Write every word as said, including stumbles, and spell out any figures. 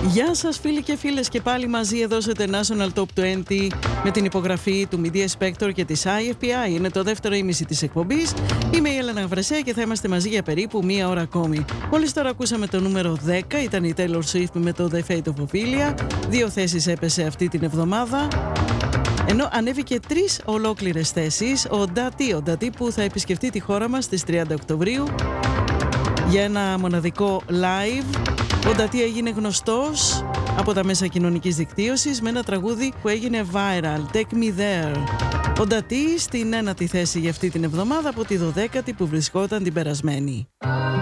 Γεια σας φίλοι και φίλες, και πάλι μαζί εδώ στο International Top είκοσι με την υπογραφή του Media Spector και της άι εφ πι άι. Είναι το δεύτερο ήμιση της εκπομπής. Είμαι η Έλενα Βρεσέ και θα είμαστε μαζί για περίπου μία ώρα ακόμη. Μόλις τώρα ακούσαμε το νούμερο δέκα, ήταν η Taylor Swift με το The Fate of Ophelia. Δύο θέσεις έπεσε αυτή την εβδομάδα. Ενώ ανέβηκε τρεις ολόκληρες θέσεις ο Ντάτι, ο Ντάτι που θα επισκεφτεί τη χώρα μας στις τριάντα Οκτωβρίου για ένα μοναδικό live. Ο Ντάτι έγινε γνωστός από τα μέσα κοινωνικής δικτύωσης με ένα τραγούδι που έγινε viral, Take Me There. Ο Ντάτι στην ένατη θέση για αυτή την εβδομάδα από τη δωδέκατη που βρισκόταν την περασμένη.